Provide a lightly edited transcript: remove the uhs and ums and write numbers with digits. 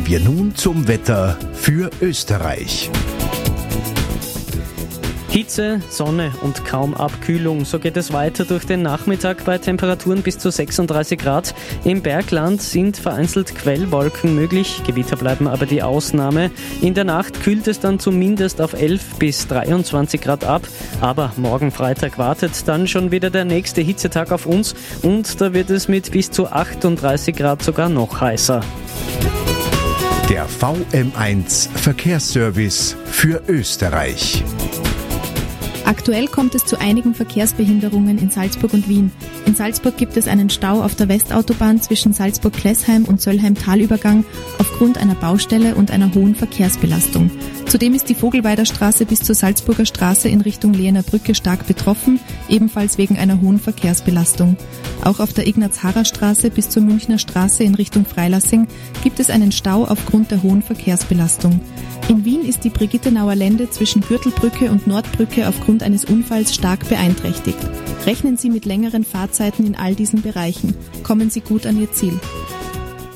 Kommen wir nun zum Wetter für Österreich. Hitze, Sonne und kaum Abkühlung. So geht es weiter durch den Nachmittag bei Temperaturen bis zu 36 Grad. Im Bergland sind vereinzelt Quellwolken möglich. Gewitter bleiben aber die Ausnahme. In der Nacht kühlt es dann zumindest auf 11 bis 23 Grad ab. Aber morgen Freitag wartet dann schon wieder der nächste Hitzetag auf uns. Und da wird es mit bis zu 38 Grad sogar noch heißer. Der VM1 Verkehrsservice für Österreich. Aktuell kommt es zu einigen Verkehrsbehinderungen in Salzburg und Wien. In Salzburg gibt es einen Stau auf der Westautobahn zwischen Salzburg-Klessheim und Söllheim-Talübergang aufgrund einer Baustelle und einer hohen Verkehrsbelastung. Zudem ist die Vogelweider Straße bis zur Salzburger Straße in Richtung Lehener Brücke stark betroffen, ebenfalls wegen einer hohen Verkehrsbelastung. Auch auf der Ignaz-Harrer-Straße bis zur Münchner Straße in Richtung Freilassing gibt es einen Stau aufgrund der hohen Verkehrsbelastung. In Wien ist die Brigittenauer Lände zwischen Gürtelbrücke und Nordbrücke aufgrund eines Unfalls stark beeinträchtigt. Rechnen Sie mit längeren Fahrzeiten in all diesen Bereichen. Kommen Sie gut an Ihr Ziel.